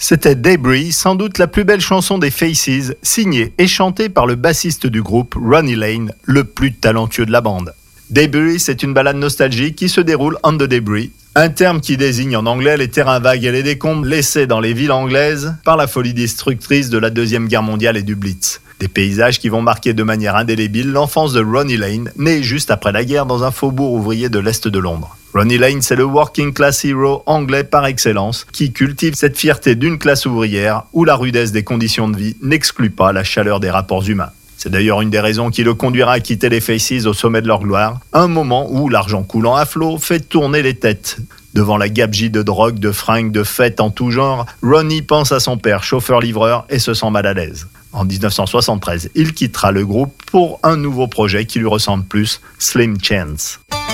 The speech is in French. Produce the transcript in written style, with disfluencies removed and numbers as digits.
C'était Debris, sans doute la plus belle chanson des Faces, signée et chantée par le bassiste du groupe, Ronnie Lane, le plus talentueux de la bande. Debris, c'est une ballade nostalgique qui se déroule on the debris, un terme qui désigne en anglais les terrains vagues et les décombres laissés dans les villes anglaises par la folie destructrice de la Deuxième Guerre mondiale et du Blitz. Des paysages qui vont marquer de manière indélébile l'enfance de Ronnie Lane, né juste après la guerre dans un faubourg ouvrier de l'Est de Londres. Ronnie Lane, c'est le working class hero anglais par excellence, qui cultive cette fierté d'une classe ouvrière où la rudesse des conditions de vie n'exclut pas la chaleur des rapports humains. C'est d'ailleurs une des raisons qui le conduira à quitter les Faces au sommet de leur gloire, un moment où l'argent coulant à flot fait tourner les têtes. Devant la gabegie de drogue, de fringues, de fêtes en tout genre, Ronnie pense à son père, chauffeur-livreur, et se sent mal à l'aise. En 1973, il quittera le groupe pour un nouveau projet qui lui ressemble plus, Slim Chance.